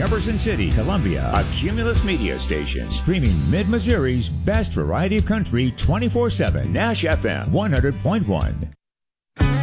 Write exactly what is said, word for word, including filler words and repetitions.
Jefferson City, Columbia, a Cumulus Media station, streaming Mid-Missouri's best variety of country twenty-four seven. Nash F M one hundred point one.